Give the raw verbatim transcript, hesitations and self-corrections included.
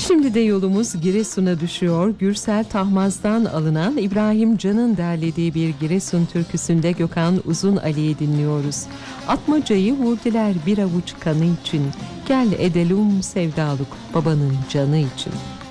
Şimdi de yolumuz Giresun'a düşüyor. Gürsel Tahmaz'dan alınan İbrahim Can'ın derlediği bir Giresun türküsünde Gökhan Uzun Ali'yi dinliyoruz. Atmacayı vurdular bir avuç kanı için, gel edelum sevdaluk babanın canı için.